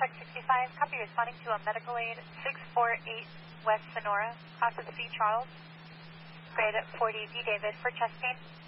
Truck 65, copy responding to a medical aid 648 West Sonora, Class of C Charles, grade 40 D David for chest pain.